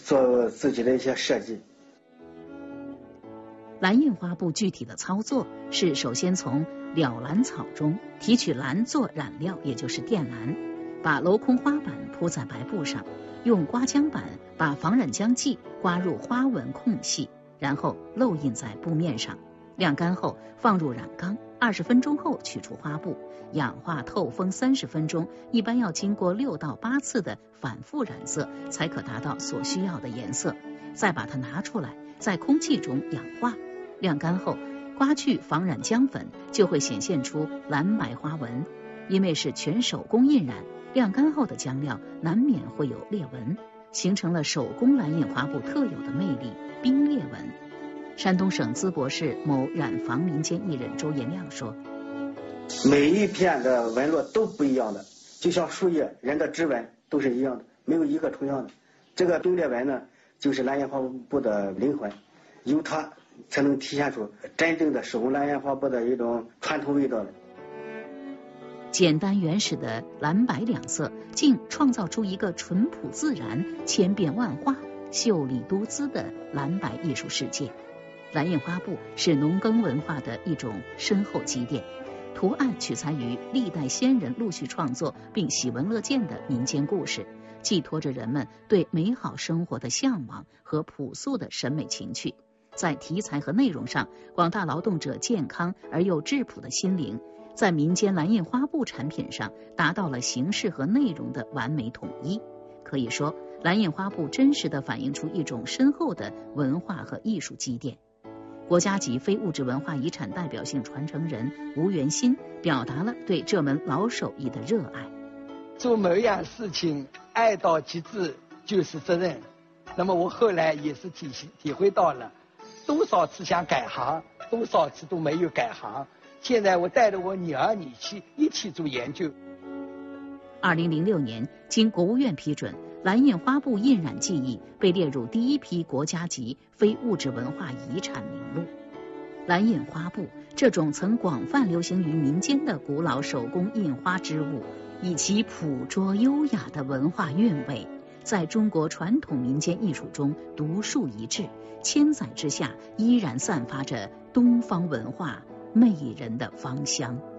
做自己的一些设计。 蓝印花布具体的操作是首先从了蓝草中提取蓝做染料，也就是靛蓝，把镂空花板铺在白布上，用刮浆板把防染浆剂刮入花纹空隙，然后漏印在布面上，晾干后放入染缸，20分钟后取出花布，氧化透风30分钟，一般要经过6到8次的反复染色才可达到所需要的颜色，再把它拿出来，在空气中氧化，晾干后刮去防染浆粉，就会显现出蓝白花纹。因为是全手工印染，晾干后的浆料难免会有裂纹，形成了手工蓝印花布特有的魅力——冰裂纹。山东省淄博市某染坊民间艺人周延亮说：“ 每一片的纹路都不一样的，就像树叶、人的指纹都是一样的，没有一个重样的。这个冰裂纹呢，就是蓝印花布的灵魂，有它才能体现出真正的手工蓝印花布的一种传统味道来。” 简单原始的蓝白两色，竟创造出一个淳朴自然、千变万化、秀丽多姿的蓝白艺术世界。蓝印花布是农耕文化的一种深厚积淀，图案取材于历代先人陆续创作并喜闻乐见的民间故事，寄托着人们对美好生活的向往和朴素的审美情趣。在题材和内容上，广大劳动者健康而又质朴的心灵，在民间蓝印花布产品上达到了形式和内容的完美统一。可以说，蓝印花布真实地反映出一种深厚的文化和艺术积淀。国家级非物质文化遗产代表性传承人吴元新表达了对这门老手艺的热爱。 做某样事情爱到极致就是责任。那么我后来也是体会到了，多少次想改行，多少次都没有改行。现在我带着我女儿女婿一起做研究。 2006年，经国务院批准，蓝印花布印染技艺被列入第一批国家级非物质文化遗产名录。蓝印花布这种曾广泛流行于民间的古老手工印花织物，以其朴拙优雅的文化韵味，在中国传统民间艺术中独树一帜，千载之下依然散发着东方文化魅人的芳香。